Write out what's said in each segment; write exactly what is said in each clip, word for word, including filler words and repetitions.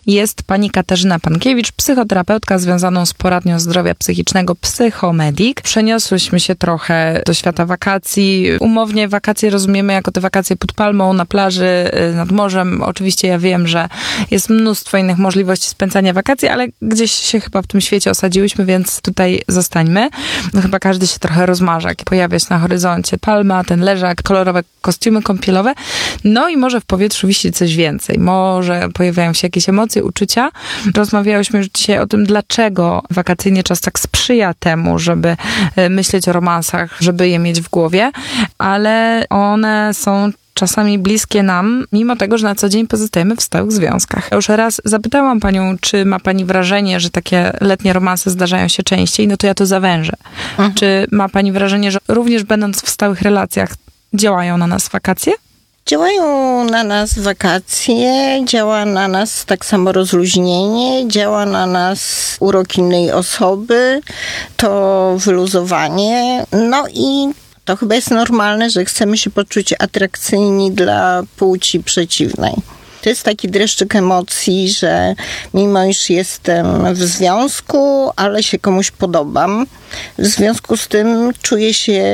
jest pani Katarzyna Pankiewicz, psychoterapeutka związaną z poradnią zdrowia psychicznego Psychomedik. Przeniosłyśmy się trochę do świata wakacji. Umownie wakacje rozumiemy jako te wakacje pod palmą, na plaży, nad morzem. Oczywiście ja wiem, że jest mnóstwo innych możliwości spędzania wakacji, ale gdzieś się chyba w tym świecie osadziłyśmy, więc tutaj zostańmy. No chyba każdy się trochę rozmarza, jak pojawia się na horyzoncie palma, ten leżak, kolorowe kostiumy kąpielowe. No i może w powietrzu wisi coś więcej. Może pojawiają się jakieś emocje, uczucia. Rozmawiałyśmy już dzisiaj o tym, dlaczego wakacyjny czas tak sprzyja temu, żeby myśleć o romansach, żeby je mieć w głowie, ale one są czasami bliskie nam, mimo tego, że na co dzień pozostajemy w stałych związkach. Ja już raz zapytałam panią, czy ma pani wrażenie, że takie letnie romanse zdarzają się częściej, no to ja to zawężę. Mhm. Czy ma pani wrażenie, że również będąc w stałych relacjach działają na nas wakacje? Działają na nas wakacje, działa na nas tak samo rozluźnienie, działa na nas urok innej osoby, to wyluzowanie, no i to chyba jest normalne, że chcemy się poczuć atrakcyjni dla płci przeciwnej. To jest taki dreszczyk emocji, że mimo iż jestem w związku, ale się komuś podobam, w związku z tym czuję się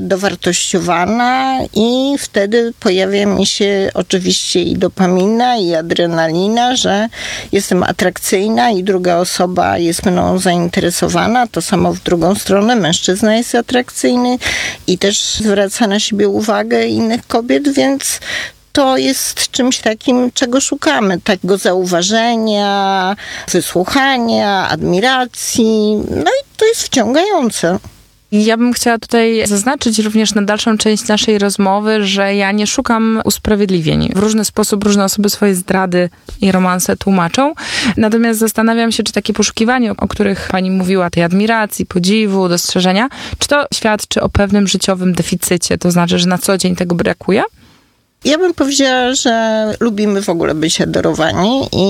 dowartościowana i wtedy pojawia mi się oczywiście i dopamina, i adrenalina, że jestem atrakcyjna i druga osoba jest mną zainteresowana. To samo w drugą stronę, mężczyzna jest atrakcyjny i też zwraca na siebie uwagę innych kobiet, więc to jest czymś takim, czego szukamy. Takiego zauważenia, wysłuchania, admiracji. No i to jest wciągające. Ja bym chciała tutaj zaznaczyć również na dalszą część naszej rozmowy, że ja nie szukam usprawiedliwień. W różny sposób różne osoby swoje zdrady i romanse tłumaczą. Natomiast zastanawiam się, czy takie poszukiwanie, o których pani mówiła, tej admiracji, podziwu, dostrzeżenia, czy to świadczy o pewnym życiowym deficycie? To znaczy, że na co dzień tego brakuje? Ja bym powiedziała, że lubimy w ogóle być adorowani i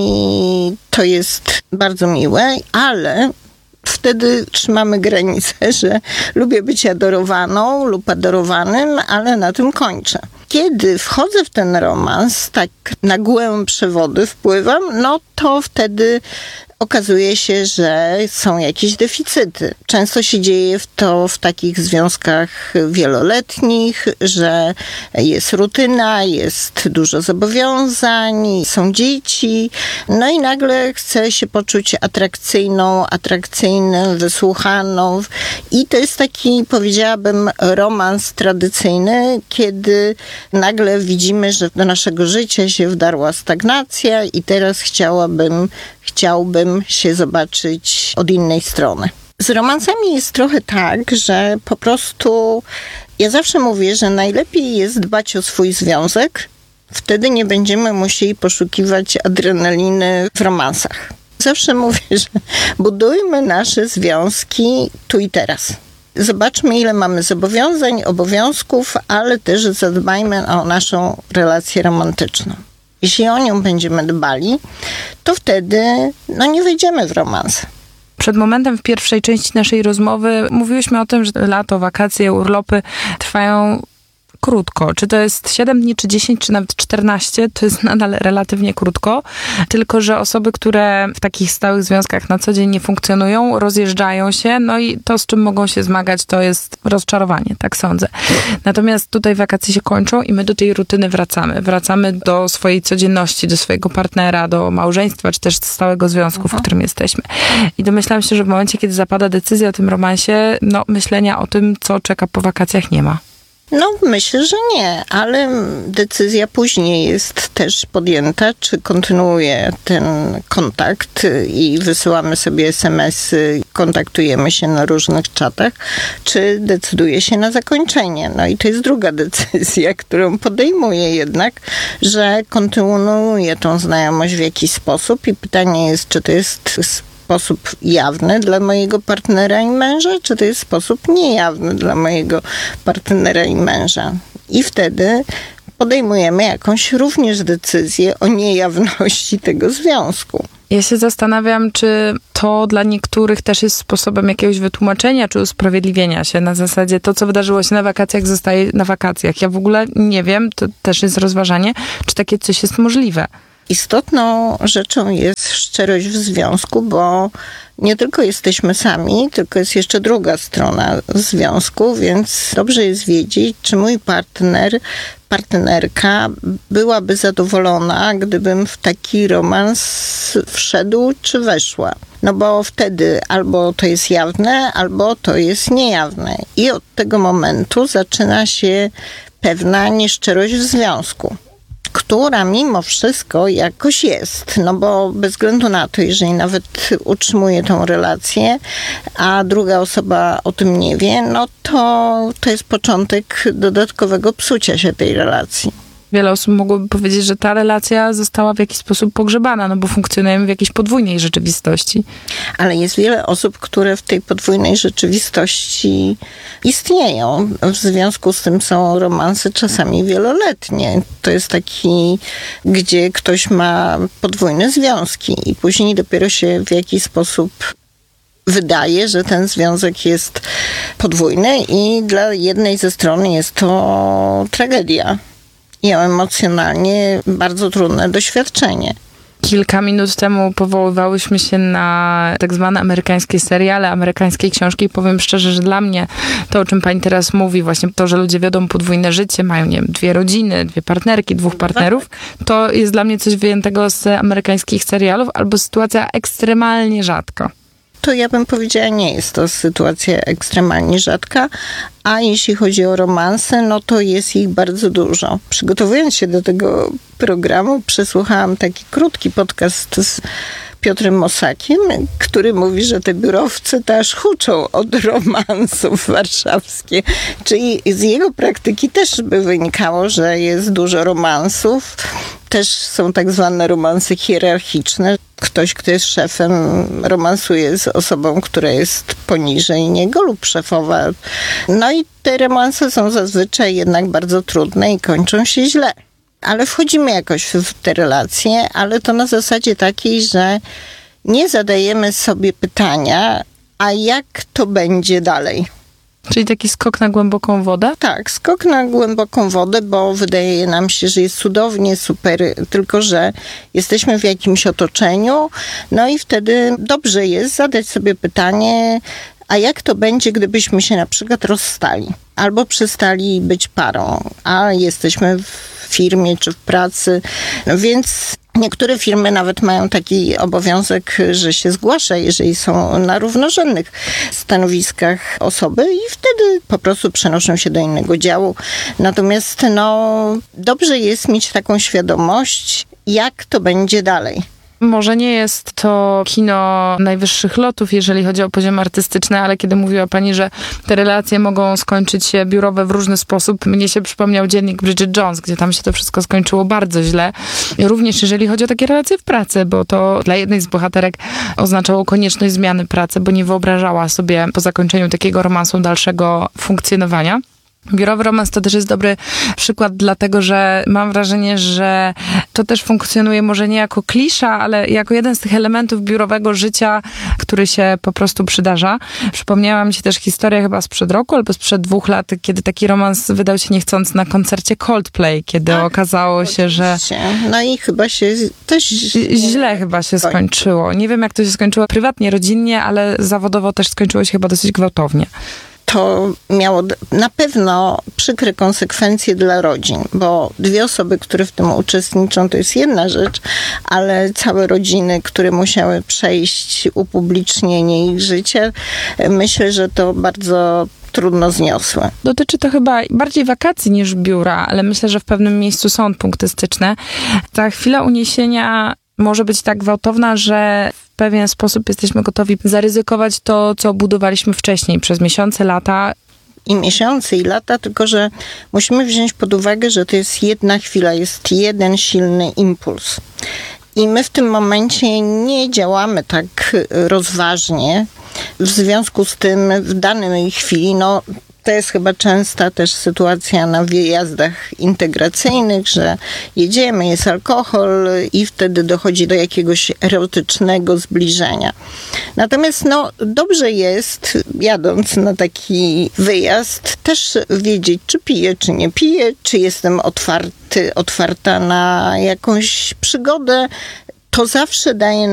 to jest bardzo miłe, ale wtedy trzymamy granicę, że lubię być adorowaną lub adorowanym, ale na tym kończę. Kiedy wchodzę w ten romans, tak na głęb przewody wpływam, no to wtedy okazuje się, że są jakieś deficyty. Często się dzieje to w takich związkach wieloletnich, że jest rutyna, jest dużo zobowiązań, są dzieci, no i nagle chce się poczuć atrakcyjną, atrakcyjnym, wysłuchaną. I to jest taki, powiedziałabym, romans tradycyjny, kiedy nagle widzimy, że do naszego życia się wdarła stagnacja i teraz chciałabym Chciałbym się zobaczyć od innej strony. Z romansami jest trochę tak, że po prostu ja zawsze mówię, że najlepiej jest dbać o swój związek, wtedy nie będziemy musieli poszukiwać adrenaliny w romansach. Zawsze mówię, że budujmy nasze związki tu i teraz. Zobaczmy, ile mamy zobowiązań, obowiązków, ale też zadbajmy o naszą relację romantyczną. Jeśli o nią będziemy dbali, to wtedy no, nie wejdziemy w romans. Przed momentem w pierwszej części naszej rozmowy mówiłyśmy o tym, że lato, wakacje, urlopy trwają krótko. Czy to jest siedem dni, czy dziesięć, czy nawet czternaście, to jest nadal relatywnie krótko. Tylko że osoby, które w takich stałych związkach na co dzień nie funkcjonują, rozjeżdżają się, no i to, z czym mogą się zmagać, to jest rozczarowanie, tak sądzę. Natomiast tutaj wakacje się kończą i my do tej rutyny wracamy. Wracamy do swojej codzienności, do swojego partnera, do małżeństwa, czy też stałego związku, Aha. w którym jesteśmy. I domyślam się, że w momencie, kiedy zapada decyzja o tym romansie, no myślenia o tym, co czeka po wakacjach, nie ma. No, myślę, że nie, ale decyzja później jest też podjęta, czy kontynuuje ten kontakt i wysyłamy sobie es em esy, kontaktujemy się na różnych czatach, czy decyduje się na zakończenie. No i to jest druga decyzja, którą podejmuję jednak, że kontynuuje tą znajomość w jakiś sposób i pytanie jest, czy to jest sposób jawny dla mojego partnera i męża, czy to jest sposób niejawny dla mojego partnera i męża. I wtedy podejmujemy jakąś również decyzję o niejawności tego związku. Ja się zastanawiam, czy to dla niektórych też jest sposobem jakiegoś wytłumaczenia, czy usprawiedliwienia się. Na zasadzie to, co wydarzyło się na wakacjach, zostaje na wakacjach. Ja w ogóle nie wiem, to też jest rozważanie, czy takie coś jest możliwe. Istotną rzeczą jest szczerość w związku, bo nie tylko jesteśmy sami, tylko jest jeszcze druga strona związku, więc dobrze jest wiedzieć, czy mój partner, partnerka byłaby zadowolona, gdybym w taki romans wszedł czy weszła. No bo wtedy albo to jest jawne, albo to jest niejawne. I od tego momentu zaczyna się pewna nieszczerość w związku, która mimo wszystko jakoś jest, no bo bez względu na to, jeżeli nawet utrzymuje tą relację, a druga osoba o tym nie wie, no to to jest początek dodatkowego psucia się tej relacji. Wiele osób mogłoby powiedzieć, że ta relacja została w jakiś sposób pogrzebana, no bo funkcjonujemy w jakiejś podwójnej rzeczywistości. Ale jest wiele osób, które w tej podwójnej rzeczywistości istnieją. W związku z tym są romanse czasami wieloletnie. To jest taki, gdzie ktoś ma podwójne związki i później dopiero się w jakiś sposób wydaje, że ten związek jest podwójny i dla jednej ze stron jest to tragedia. I emocjonalnie bardzo trudne doświadczenie. Kilka minut temu powoływałyśmy się na tak zwane amerykańskie seriale, amerykańskie książki i powiem szczerze, że dla mnie to, o czym pani teraz mówi, właśnie to, że ludzie wiodą podwójne życie, mają, nie wiem, dwie rodziny, dwie partnerki, dwóch partnerów, to jest dla mnie coś wyjętego z amerykańskich serialów albo sytuacja ekstremalnie rzadka. To ja bym powiedziała, nie jest to sytuacja ekstremalnie rzadka, a jeśli chodzi o romanse, no to jest ich bardzo dużo. Przygotowując się do tego programu, przesłuchałam taki krótki podcast z Piotrem Mosakiem, który mówi, że te biurowce to aż huczą od romansów warszawskie. Czyli z jego praktyki też by wynikało, że jest dużo romansów. Też są tak zwane romanse hierarchiczne. Ktoś, kto jest szefem, romansuje z osobą, która jest poniżej niego lub szefowa. No i te romanse są zazwyczaj jednak bardzo trudne i kończą się źle. Ale wchodzimy jakoś w te relacje, ale to na zasadzie takiej, że nie zadajemy sobie pytania, a jak to będzie dalej? Czyli taki skok na głęboką wodę? Tak, skok na głęboką wodę, bo wydaje nam się, że jest cudownie, super, tylko że jesteśmy w jakimś otoczeniu, no i wtedy dobrze jest zadać sobie pytanie, a jak to będzie, gdybyśmy się na przykład rozstali? Albo przestali być parą, a jesteśmy w firmie czy w pracy, no więc niektóre firmy nawet mają taki obowiązek, że się zgłasza, jeżeli są na równorzędnych stanowiskach osoby i wtedy po prostu przenoszą się do innego działu. Natomiast no, dobrze jest mieć taką świadomość, jak to będzie dalej. Może nie jest to kino najwyższych lotów, jeżeli chodzi o poziom artystyczny, ale kiedy mówiła pani, że te relacje mogą skończyć się biurowe w różny sposób, mnie się przypomniał dziennik Bridget Jones, gdzie tam się to wszystko skończyło bardzo źle. Również jeżeli chodzi o takie relacje w pracy, bo to dla jednej z bohaterek oznaczało konieczność zmiany pracy, bo nie wyobrażała sobie po zakończeniu takiego romansu dalszego funkcjonowania. Biurowy romans to też jest dobry przykład, dlatego że mam wrażenie, że to też funkcjonuje może nie jako klisza, ale jako jeden z tych elementów biurowego życia, który się po prostu przydarza. Przypomniała mi się też historia chyba sprzed roku albo sprzed dwóch lat, kiedy taki romans wydał się niechcący na koncercie Coldplay, kiedy tak, okazało się, że... No i chyba się też... Źle chyba się skończyło. Nie wiem, jak to się skończyło prywatnie, rodzinnie, ale zawodowo też skończyło się chyba dosyć gwałtownie. To miało na pewno przykre konsekwencje dla rodzin, bo dwie osoby, które w tym uczestniczą, to jest jedna rzecz, ale całe rodziny, które musiały przejść upublicznienie ich życia, myślę, że to bardzo trudno zniosłe. Dotyczy to chyba bardziej wakacji niż biura, ale myślę, że w pewnym miejscu są punkty styczne. Ta chwila uniesienia może być tak gwałtowna, że w pewien sposób jesteśmy gotowi zaryzykować to, co budowaliśmy wcześniej przez miesiące, lata. I miesiące, i lata, tylko że musimy wziąć pod uwagę, że to jest jedna chwila, jest jeden silny impuls. I my w tym momencie nie działamy tak rozważnie. W związku z tym w danej chwili, no to jest chyba częsta też sytuacja na wyjazdach integracyjnych, że jedziemy, jest alkohol i wtedy dochodzi do jakiegoś erotycznego zbliżenia. Natomiast no, dobrze jest, jadąc na taki wyjazd, też wiedzieć, czy piję, czy nie piję, czy jestem otwarty, otwarta na jakąś przygodę. To zawsze daje